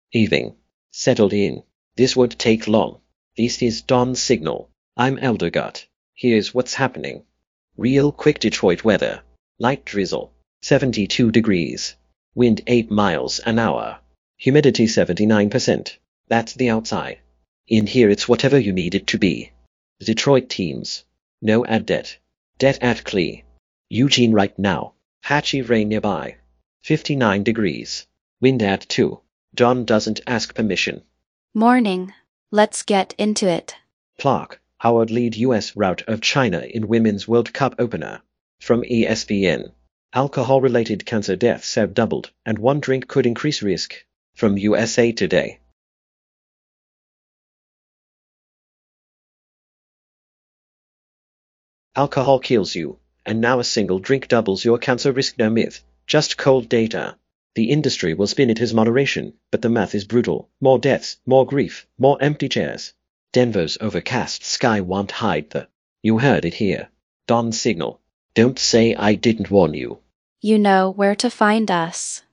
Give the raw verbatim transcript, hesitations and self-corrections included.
Evening. Settled in. This won't take long. This is Dawn Signal. I'm Eldergut. Here's what's happening. Real quick Detroit weather. Light drizzle. seventy-two degrees. Wind eight miles an hour. Humidity seventy-nine percent. That's the outside. In here it's whatever you need it to be. The Detroit teams. No ad det. Det at Clee. Eugene right now. Patchy rain nearby. fifty-nine degrees. Wind at two. Dawn doesn't ask permission. Morning. Let's get into it. Clark, Howard lead U S rout of China in Women's World Cup opener. From E S P N. Alcohol-related cancer deaths have doubled, and one drink could increase risk. From U S A Today. Alcohol kills you, and now a single drink doubles your cancer risk. No myth, just cold data. The industry will spin it as moderation, but the math is brutal. More deaths, more grief, more empty chairs. Denver's overcast sky won't hide the... You heard it here. Dawn Signal. Don't say I didn't warn you. You know where to find us.